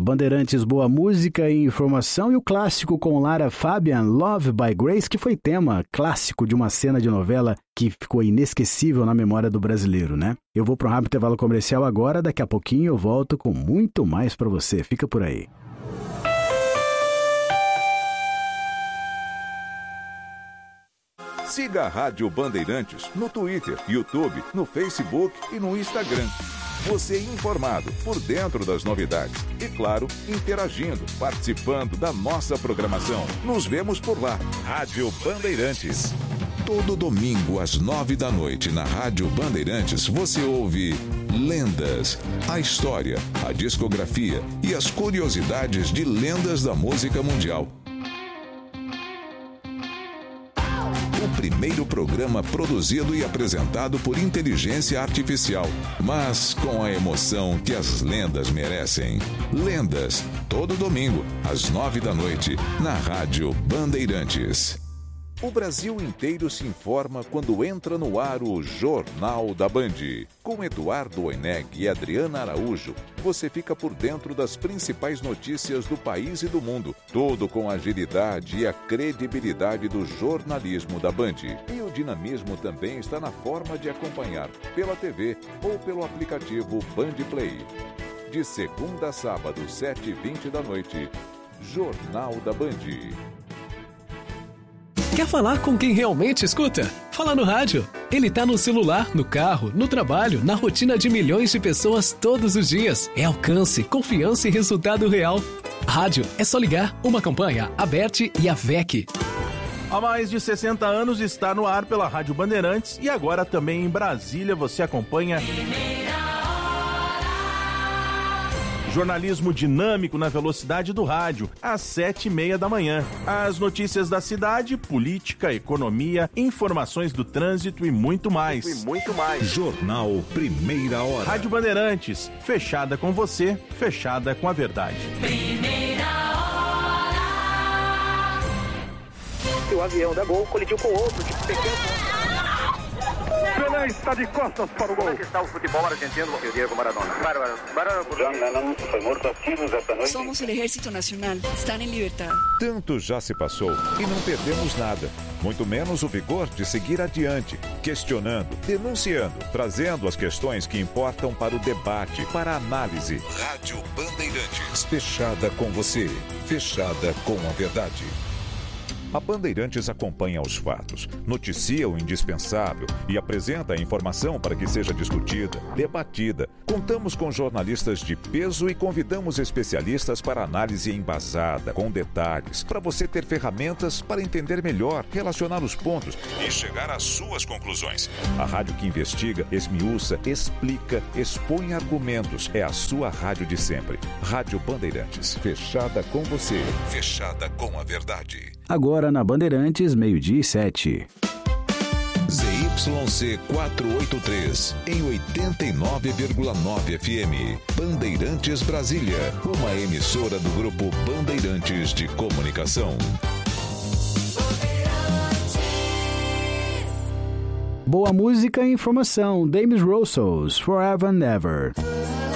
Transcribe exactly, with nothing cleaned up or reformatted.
Bandeirantes, boa música e informação, e o clássico com Lara Fabian, Love by Grace, que foi tema clássico de uma cena de novela que ficou inesquecível na memória do brasileiro, né? Eu vou para um rápido intervalo comercial agora, daqui a pouquinho eu volto com muito mais para você. Fica por aí. Siga a Rádio Bandeirantes no Twitter, YouTube, no Facebook e no Instagram. Você informado, por dentro das novidades e, claro, interagindo, participando da nossa programação. Nos vemos por lá. Rádio Bandeirantes. Todo domingo às nove da noite na Rádio Bandeirantes você ouve Lendas, a história, a discografia e as curiosidades de lendas da música mundial. O primeiro programa produzido e apresentado por inteligência artificial, mas com a emoção que as lendas merecem. Lendas, todo domingo, às nove da noite, na Rádio Bandeirantes. O Brasil inteiro se informa quando entra no ar o Jornal da Band. Com Eduardo Oineg e Adriana Araújo, você fica por dentro das principais notícias do país e do mundo. Tudo com a agilidade e a credibilidade do jornalismo da Band. E o dinamismo também está na forma de acompanhar pela T V ou pelo aplicativo Band Play. De segunda a sábado, sete e vinte da noite, Jornal da Band. Quer falar com quem realmente escuta? Fala no rádio. Ele tá no celular, no carro, no trabalho, na rotina de milhões de pessoas todos os dias. É alcance, confiança e resultado real. Rádio é só ligar. Uma campanha, a Bert e a V E C. Há mais de sessenta anos está no ar pela Rádio Bandeirantes e agora também em Brasília você acompanha jornalismo dinâmico na velocidade do rádio, às sete e meia da manhã. As notícias da cidade, política, economia, informações do trânsito e muito mais. E muito mais. Jornal Primeira Hora. Rádio Bandeirantes, fechada com você, fechada com a verdade. Primeira hora. O avião da Gol colidiu com outro de pequeno. Pelé está de costas para o gol. Como é que está o futebol argentino e o Diego Maradona? Bárbaro. Bárbaro. John Lennon foi morto a tiros esta noite. Somos o Ejército Nacional. Estão em liberdade. Tanto já se passou e não perdemos nada. Muito menos o vigor de seguir adiante, questionando, denunciando, trazendo as questões que importam para o debate, para a análise. Rádio Bandeirantes. Fechada com você. Fechada com a verdade. A Bandeirantes acompanha os fatos, noticia o indispensável e apresenta a informação para que seja discutida, debatida. Contamos com jornalistas de peso e convidamos especialistas para análise embasada, com detalhes, para você ter ferramentas para entender melhor, relacionar os pontos e chegar às suas conclusões. A rádio que investiga, esmiuça, explica, expõe argumentos. É a sua rádio de sempre. Rádio Bandeirantes, fechada com você, fechada com a verdade. Agora na Bandeirantes, meio-dia e sete. Z Y C quatrocentos e oitenta e três, em oitenta e nove vírgula nove F M. Bandeirantes Brasília, uma emissora do Grupo Bandeirantes de Comunicação. Boa música e informação. James Russo's Forever and Ever.